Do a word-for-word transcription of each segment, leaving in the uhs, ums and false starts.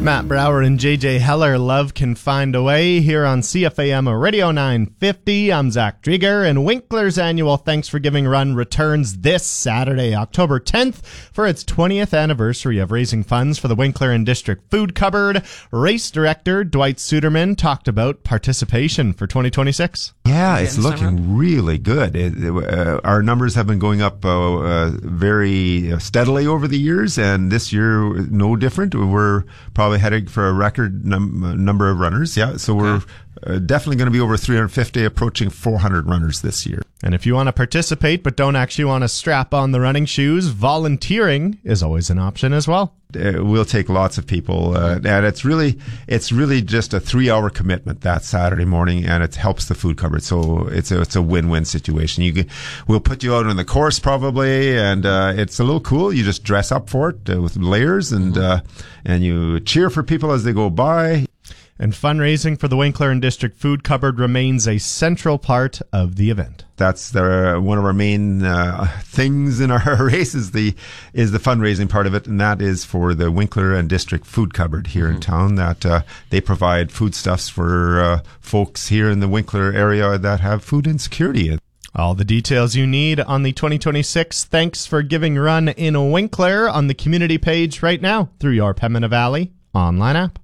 Matt Brower and J J Heller, Love Can Find a Way, here on C F A M Radio nine fifty. I'm Zach Drieger, and Winkler's annual Thanks for Giving run returns this Saturday, October tenth, for its twentieth anniversary of raising funds for the Winkler and District Food Cupboard. Race director Dwight Suderman talked about participation for twenty twenty-six. Yeah, it's looking really good. It, it, uh, our numbers have been going up uh, uh, very steadily over the years, and this year no different. We're probably heading for a record num- number of runners. Yeah, so we're uh, definitely going to be over three hundred fifty, approaching four hundred runners this year. And if you want to participate but don't actually want to strap on the running shoes, volunteering is always an option as well. Uh, we'll take lots of people, uh, and it's really it's really just a three-hour commitment that Saturday morning, and it helps the food cupboard. So it's a it's a win-win situation. You can, we'll put you out on the course probably, and uh, it's a little cool. You just dress up for it uh, with layers, and uh, and you cheer for people as they go by. And fundraising for the Winkler and District Food Cupboard remains a central part of the event. That's the, one of our main uh, things in our race is the is the fundraising part of it, and that is for the Winkler and District Food Cupboard here mm-hmm. in town. That uh, they provide foodstuffs for uh, folks here in the Winkler area that have food insecurity. All the details you need on the twenty twenty-six Thanks for Giving run in Winkler on the community page right now through your Pembina Valley online app.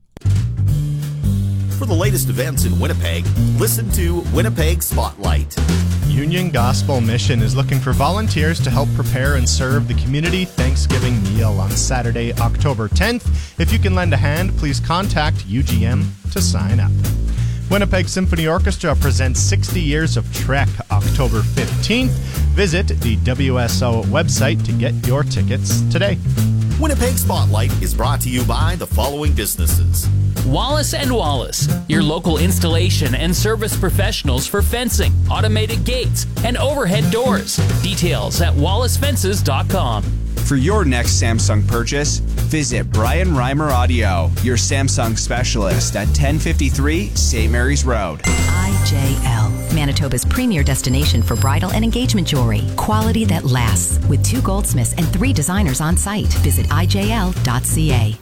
For the latest events in Winnipeg, listen to Winnipeg Spotlight. Union Gospel Mission is looking for volunteers to help prepare and serve the community Thanksgiving meal on Saturday, October tenth. If you can lend a hand, please contact U G M to sign up. Winnipeg Symphony Orchestra presents sixty years of Trek, October fifteenth. Visit the W S O website to get your tickets today. Winnipeg Spotlight is brought to you by the following businesses. Wallace and Wallace, your local installation and service professionals for fencing, automated gates, and overhead doors. Details at wallace fences dot com. For your next Samsung purchase, visit Brian Reimer Audio, your Samsung specialist at ten fifty-three Saint Mary's Road. I J L, Manitoba's premier destination for bridal and engagement jewelry. Quality that lasts, with two goldsmiths and three designers on site. Visit I J L dot C A.